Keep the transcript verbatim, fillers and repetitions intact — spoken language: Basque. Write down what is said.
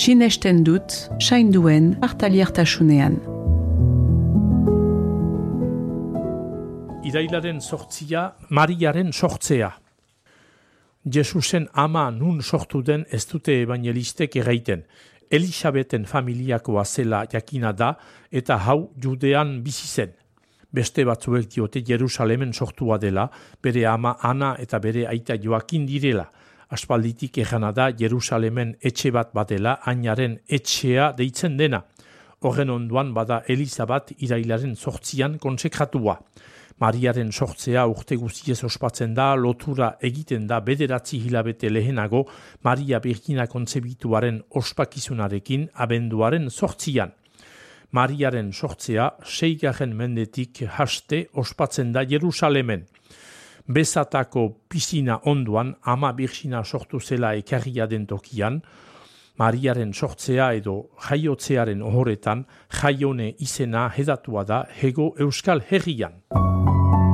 sinesten dut, sainduen partaliertasunean. Irailaren sortzia, Mariaren sortzea. Jesusen ama nun sortu den ez dute evangelistek erraiten. Elisabeten familiakoa zela jakina da eta hau Judean bizi zen. Beste batzuek diote Jerusalemen sortua dela, bere ama Ana eta bere aita Joakin direla. Aspalditik errana da Jerusalemen etxe bat badela, ainaren etxea deitzen dena. Horren onduan bada Eliza bat irailaren sortzian konsekratua. Mariaren sortzea urte guztiez ospatzen da, lotura egiten da bederatzi hilabete lehenago Maria Birgina kontzebituaren ospakizunarekin abenduaren sortzian. Mariaren sortzea seigarren mendetik haste ospatzen da Jerusalemen. Bezatako pisina onduan ama Birgina sortu zela ekarria den tokian, Mariaren sortzea edo jaiotzearen ohoretan jaione izena hedatua da hego Euskal Herrian.